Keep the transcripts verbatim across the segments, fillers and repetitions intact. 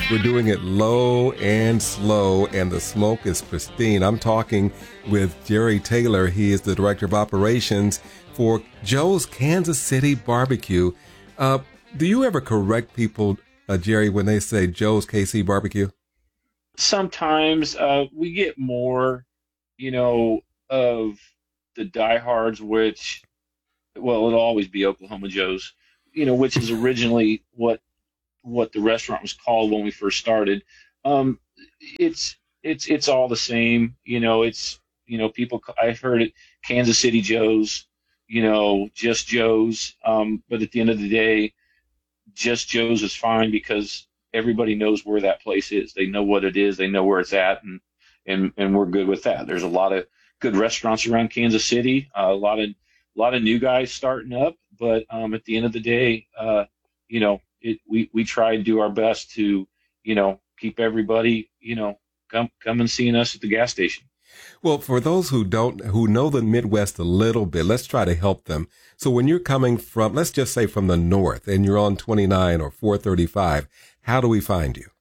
We're doing it low and slow, and the smoke is pristine. I'm talking with Jerry Taylor. He is the Director of Operations for Joe's Kansas City Barbecue. Uh, do you ever correct people, uh, Jerry, when they say Joe's K C Barbecue? Sometimes uh, we get more, you know, of the diehards, which, well, it'll always be Oklahoma Joe's, you know, which is originally what what the restaurant was called when we first started. Um, it's it's it's all the same, you know. It's you know people. I've heard it, Kansas City Joe's, you know, just Joe's. Um, but at the end of the day, just Joe's is fine because everybody knows where that place is. They know what it is. They know where it's at, and and and we're good with that. There's a lot of good restaurants around Kansas City. Uh, a lot of a lot of new guys starting up, but um, at the end of the day, uh, you know. It, we, we try and do our best to, you know, keep everybody, you know, come come and seeing us at the gas station. Well, for those who don't, who know the Midwest a little bit, let's try to help them. So when you're coming from, let's just say from the north, and you're on twenty-nine or four thirty-five, how do we find you?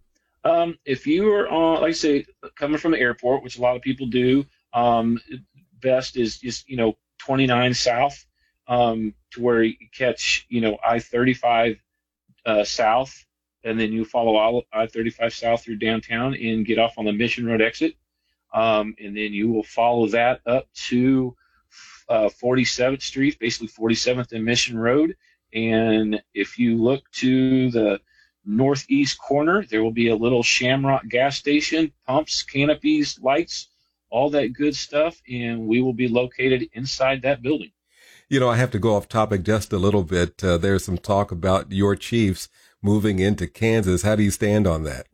Um, if you are on, like I say, coming from the airport, which a lot of people do, um, best is just, you know, twenty-nine south, um, to where you catch, you know, I thirty-five Uh, south, and then you follow I thirty-five south through downtown and get off on the Mission Road exit, um, and then you will follow that up to uh, forty-seventh Street, basically forty-seventh and Mission Road. And if you look to the northeast corner, there will be a little Shamrock gas station, pumps, canopies, lights, all that good stuff, and we will be located inside that building. You know, I have to go off topic just a little bit. Uh, there's some talk about your Chiefs moving into Kansas. How do you stand on that?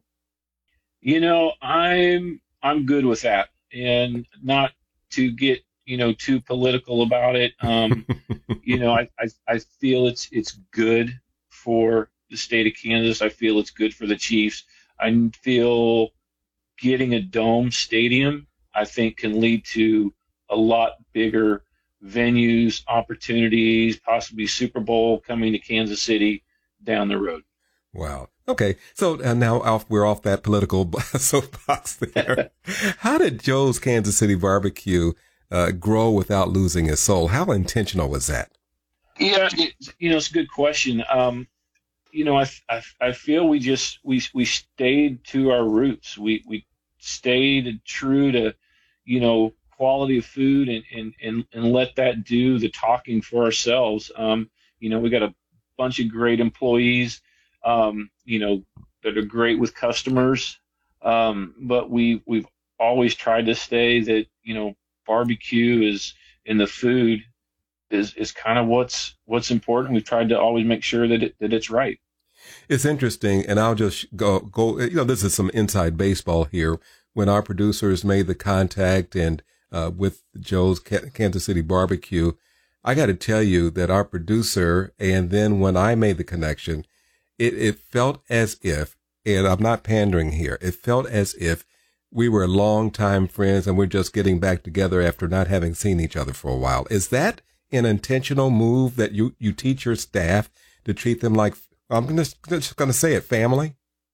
You know, I'm I'm good with that, and not to get you know too political about it. Um, you know, I, I I feel it's it's good for the state of Kansas. I feel it's good for the Chiefs. I feel getting a dome stadium, I think, can lead to a lot bigger venues, opportunities, possibly Super Bowl coming to Kansas City down the road. Wow. Okay. So uh, now off, we're off that political soapbox there. How did Joe's Kansas City Barbecue uh, grow without losing its soul? How intentional was that? Yeah, it, you know, it's a good question. Um, you know, I, I, I feel we just, we, we stayed to our roots. We, we stayed true to, you know, quality of food and, and, and, and let that do the talking for ourselves. Um, you know, we got a bunch of great employees, um, you know, that are great with customers. Um, but we, we've always tried to stay that, you know, barbecue is in the food is, is kind of what's, what's important. We've tried to always make sure that it, that it's right. It's interesting. And I'll just go, go, you know, this is some inside baseball here. When our producers made the contact and, Uh, with Joe's Kansas City Barbecue, I got to tell you that our producer, and then when I made the connection, it, it felt as if, and I'm not pandering here, it felt as if we were longtime friends and we're just getting back together after not having seen each other for a while. Is that an intentional move that you, you teach your staff to treat them like, I'm just, just going to say it, family?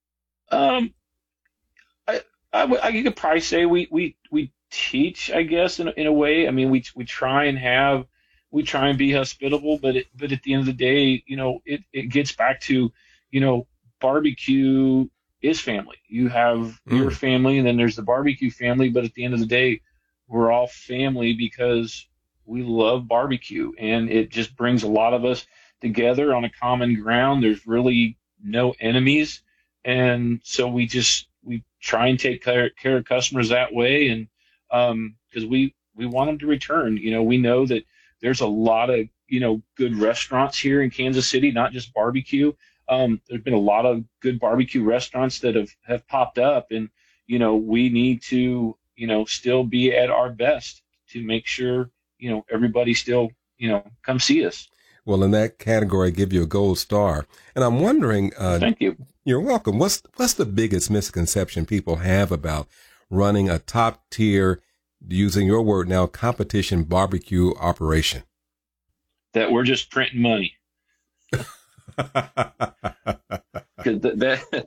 Um, I, I, I could probably say we, we, we, teach, I guess, in a, in a way. I mean, we we try and have, we try and be hospitable, but it, but at the end of the day, you know, it, it gets back to, you know, barbecue is family. You have mm. your family, and then there's the barbecue family. But at the end of the day, we're all family because we love barbecue, and it just brings a lot of us together on a common ground. There's really no enemies, and so we just we try and take care, care of customers that way, and um because we we want them to return. You know, we know that there's a lot of, you know, good restaurants here in Kansas City, not just barbecue. Um there's been a lot of good barbecue restaurants that have have popped up, and you know, we need to, you know, still be at our best to make sure, you know, everybody still, you know, come see us. Well, in that category, I give you a gold star. And I'm wondering, uh thank you. You're welcome. What's what's the biggest misconception people have about running a top tier, using your word now, competition barbecue operation? That we're just printing money. Cause that, that,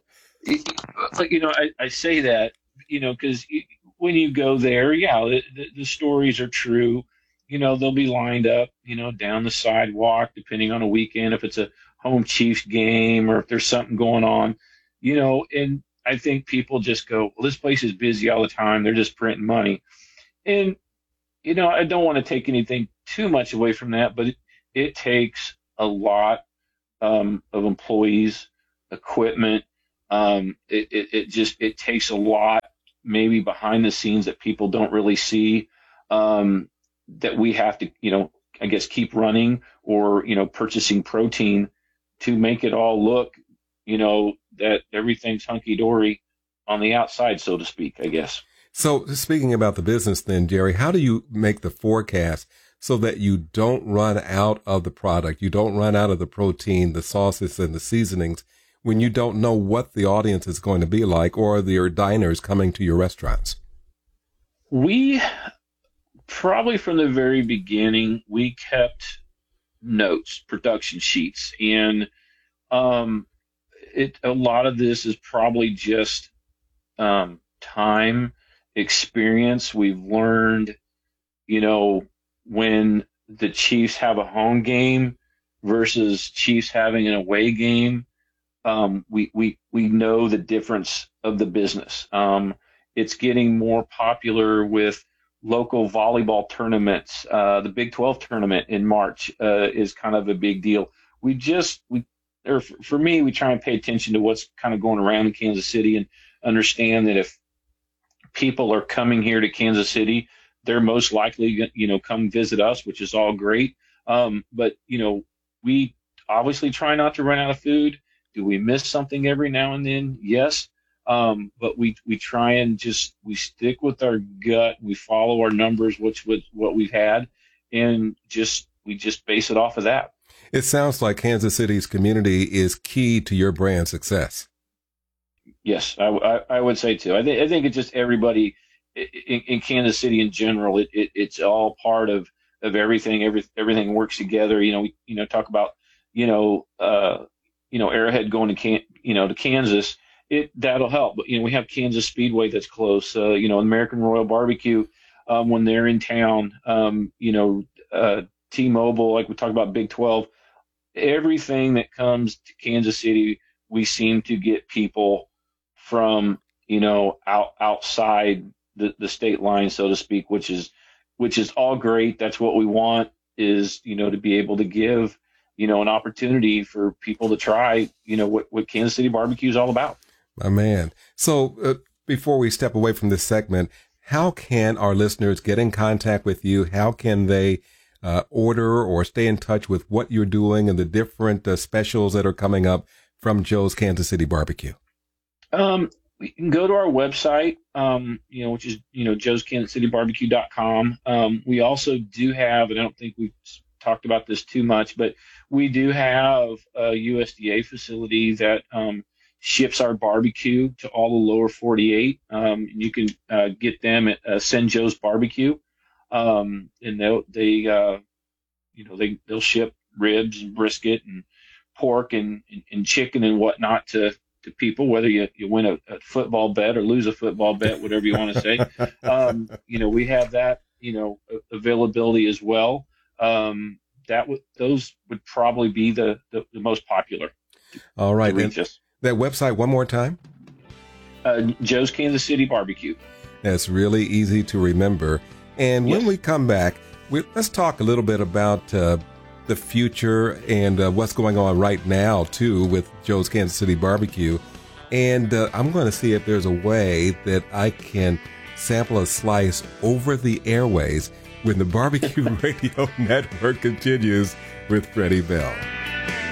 you know, I, I say that, you know, because when you go there, yeah, the, the, the stories are true. You know, they'll be lined up, you know, down the sidewalk, depending on a weekend, if it's a home Chiefs game or if there's something going on, you know, and I think people just go, well, this place is busy all the time. They're just printing money. And, you know, I don't want to take anything too much away from that, but it, it takes a lot um, of employees, equipment. Um, it, it, it just, it takes a lot maybe behind the scenes that people don't really see, um, that we have to, you know, I guess keep running or, you know, purchasing protein to make it all look, you know, that everything's hunky dory on the outside, so to speak, I guess. So speaking about the business then, Jerry, how do you make the forecast so that you don't run out of the product? You don't run out of the protein, the sauces and the seasonings when you don't know what the audience is going to be like or your diners coming to your restaurants? We probably from the very beginning, we kept notes, production sheets, and um, it, a lot of this is probably just um, time, experience. We've learned, you know, when the Chiefs have a home game versus Chiefs having an away game, um, we, we, we know the difference of the business. Um, it's getting more popular with local volleyball tournaments. Uh, the Big twelve tournament in March uh, is kind of a big deal. We just, we, or for me, we try and pay attention to what's kind of going around in Kansas City and understand that if people are coming here to Kansas City, they're most likely, you know, come visit us, which is all great. Um, but, you know, we obviously try not to run out of food. Do we miss something every now and then? Yes. Um, but we, we try and just, we stick with our gut. We follow our numbers, which was what we've had, and just, we just base it off of that. It sounds like Kansas City's community is key to your brand success. Yes, I, I, I would say too. I think I think it's just everybody in, in Kansas City in general. It, it it's all part of, of everything. Every everything works together. You know, we you know talk about you know uh, you know Arrowhead going to Can, you know to Kansas. It that'll help. But you know we have Kansas Speedway that's close. Uh, you know American Royal Barbecue um, when they're in town. Um, you know uh, T-Mobile, like we talked about Big twelve. Everything that comes to Kansas City, we seem to get people from, you know, out outside the, the state line, so to speak, which is, which is all great. That's what we want is, you know, to be able to give, you know, an opportunity for people to try, you know, what, what Kansas City barbecue is all about. My man. So uh, before we step away from this segment, how can our listeners get in contact with you? How can they uh, order or stay in touch with what you're doing and the different uh, specials that are coming up from Joe's Kansas City Barbecue? Um, you can go to our website, um, you know, which is, you know, joes kansas city barbecue dot com. Um, we also do have, and I don't think we've talked about this too much, but we do have a U S D A facility that um, ships our barbecue to all the lower forty-eight. Um, you can uh, get them at uh, Send Joe's Barbecue, um, and they'll, they, uh, you know, they they'll ship ribs and brisket and pork and, and, and chicken and whatnot to to people, whether you, you win a, a football bet or lose a football bet, whatever you want to say. Um, you know, we have that, you know, availability as well. Um, that would, those would probably be the, the, the most popular. All right. And that website one more time? Uh, Joe's Kansas City Barbecue. That's really easy to remember. And when yes. we come back, we, let's talk a little bit about uh, the future and uh, what's going on right now, too, with Joe's Kansas City Barbecue. And uh, I'm going to see if there's a way that I can sample a slice over the airways when the Barbecue Radio Network continues with Freddie Bell.